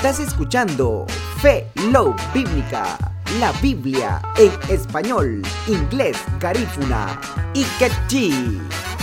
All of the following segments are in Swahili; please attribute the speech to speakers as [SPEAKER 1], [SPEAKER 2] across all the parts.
[SPEAKER 1] Estás escuchando Fe Love Bíblica, la Biblia en español, inglés, garífuna y quechí.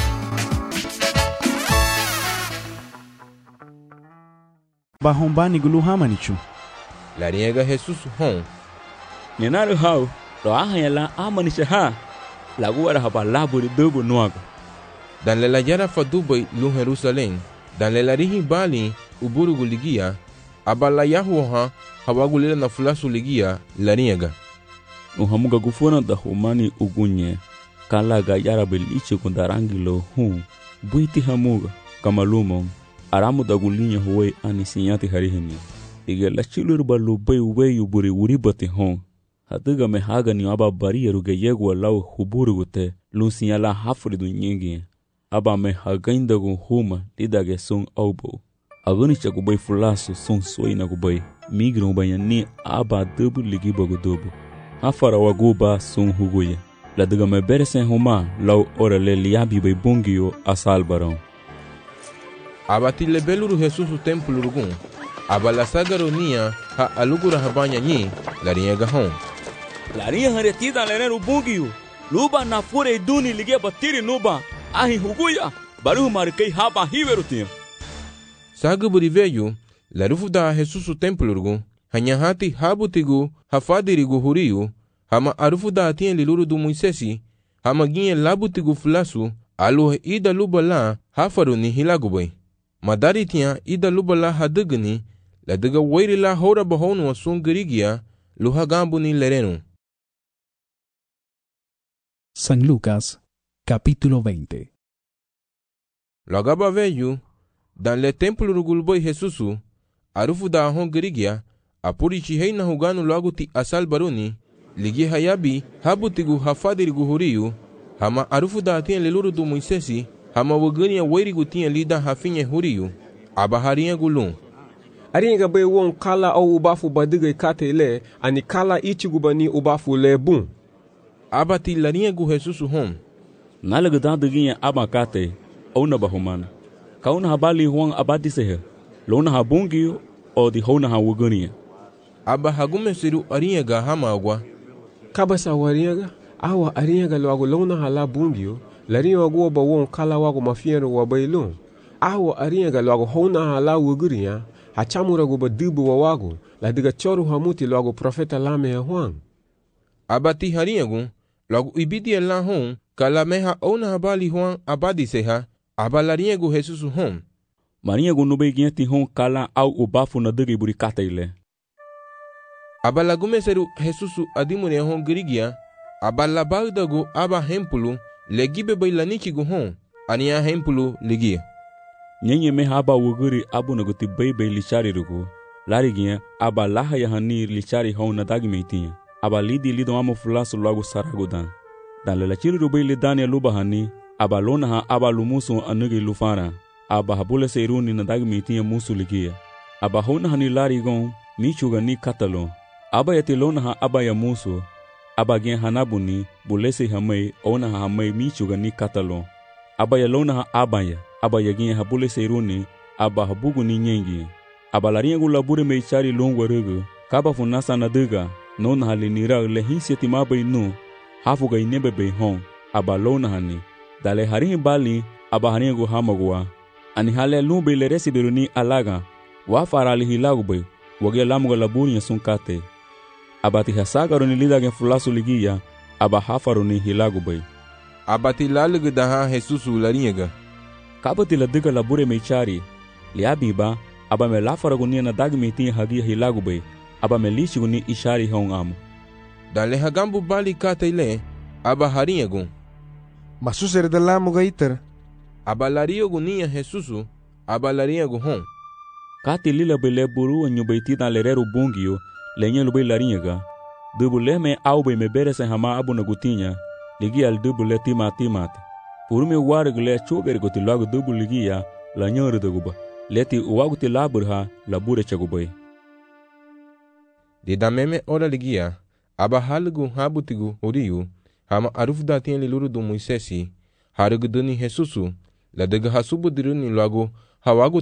[SPEAKER 2] Bahombani gulu hamanichu.
[SPEAKER 3] La niega Jesús hon.
[SPEAKER 4] Nenaru hau, lo ahayala amanisha ha. La guara habalabu de dubu nuago.
[SPEAKER 3] Dan la yara fadubai lu Jerusalén. Dan la rihi bali uburu guligia. Abala yahuha hawagulila na fulasu ligia la niega.
[SPEAKER 4] Uhamuga gufuna da humani ugunye. Kalaga yara beliche kundarangilo hu. Buiti hamuga kamalumon. Aramu da gulinha huwei anisinyati harihini. Iga la chilur balu bai wei uburi uribati hon. Hatuga me haga ni aba bari ruge yegwa lau huburu gute. Lusinyala hafridu nyingi. Aba me hagainda gu huma lidage sung aubo. Agunicha gubai fulasu sung soina gubai. Migron bayani aba dubu ligiba gudubu. Hafara waguba sung huguye. La duga me beresen huma lau ora le liabi bai bungio asal barão.
[SPEAKER 3] Abati lebeluru Jesús templo rugun. Abala sagaronia ha alugura habanya nyi la niega hon.
[SPEAKER 4] La rinha haretida leneru bungio. Luba na fure duni ligue batiri nuba. Ahi huguya. Baru marquei haba hiverutinha.
[SPEAKER 3] Sagaburi veio la rufuda Jesús templo rugun. Hanyahati habutigu hafadirigu huriu. Hama arufuda atien liluru du Moisesi. Hama ginye labutigu fulasu. Aluhe ida luba la hafaruni hilagubai. Madari tinha ida luba la hadugni. La duga wairi la hora bahonu wa sungirigia. Luha gambu ni lerenu.
[SPEAKER 2] San Lucas, capítulo 20.
[SPEAKER 3] Lagaba veio. Dan le templo rugulboi Jesusu. Arufu da ahon girigia. Apuri chihei na huganu logo ti asal baruni. Ligi hayabi habutigu hafadirigu huriu. Hama arufu da atien leluru du Moisesi. Hama wagania wairigu tinha lida hafinye huriu. Abaharinha gulun.
[SPEAKER 5] Aringa bai won kala au ubafu badigai katele ani kala ichigu bani ubafu lebun.
[SPEAKER 3] Abati larinha gu Jesusu hom.
[SPEAKER 4] Nalaga daduginha abakate ou na bahumana. Kauna habali huang abadi sehe. Lona habungio o di hona hawagania.
[SPEAKER 3] Aba hagume siru arinha ga hama agwa.
[SPEAKER 5] Kabasa waringa awa aringa logo lona hala bungio. Larinha wago ba won kala wago mafiero wa bailun. Awa aringa logo hona hala waguriya. Hachamura guba dubu wa wago. La diga choru hamuti logo profeta lame ya huang.
[SPEAKER 3] Abati harinha gu. Logo ibidi la hon. Kala meha ona habali huang abadi seha. Abalarinha gu Jesusu hom.
[SPEAKER 4] Marinha gu nube ginti hon kala au ubafu na dugi buri kataile.
[SPEAKER 3] Abalagume seru Jesusu adimune hon girigia. Abalabagda gu aba hempulu. Legibe bailanichi gu hon. Ania hempulu ligia.
[SPEAKER 4] Nyenye me haba wuguri abu na guti bebe lichari rugu. Lari ginha aba laha ya hani lichari hon na dagi meitinha. Aba lidi lido amo fulasu logo saragudan. Dan lela chiri rubai lidani luba hani. Aba lona ha aba lumusu anugi lufara. Aba habule seiruni na dagi meitinha musu ligia. Aba hona hani lari gon michuga ni katalo. Aba yati lona ha aba ya musu. Aba gen hanabuni bulese hamay ona ha hamay michuga ni katalo. Aba ya lona ha aba ya. Aba yagin habule seiruni aba habugu ni nyengi. Aba larinha gulabure meichari longwa rugu. Kaba funasa na duga. Nona hali nira le hinseti mabai nu. Hafuga inebe bei hon. Aba lona hani. Dale harinhi bali aba harinha gu hamagwa. Ani hale lumbe le resibiruni alaga. Wafara ali hilagu bei. Wage lamuga laburi ya sunkate. Abati hasagaruni lidagen fulasu ligia. Aba hafaruni hilagu bei.
[SPEAKER 3] Abati lalugu daha Jesusu larinha ga.
[SPEAKER 4] Kabati la duga labure meichari. Liabiba, aba me lafaragunia na dagi meitinha hagia hilagu bei. Aba me lishiguni ishari hon amu.
[SPEAKER 3] Dan le hagambu bali kataile. Aba harinha gun.
[SPEAKER 6] Masusere de la mugaiter.
[SPEAKER 3] Aba lario gunia Jesusu. Aba larinha gu hon.
[SPEAKER 4] Kati lila bele buru anyu beitida lereru bungio. Lenye lube larinha ga. Dubu le me aube me beresen hama abu na gutinha. Ligi al dubu le timati. Purume warig le choger goti lagu dubu ligia la nyoru duguba. Leti uwaguti laburha labure chagubai.
[SPEAKER 3] Dida meme ora ligia. Aba halgu habutigu uriu. Hama arufda tien liluru du Moisesi. Haruguduni Jesusu. La dega hasubu diruni lagu hawagu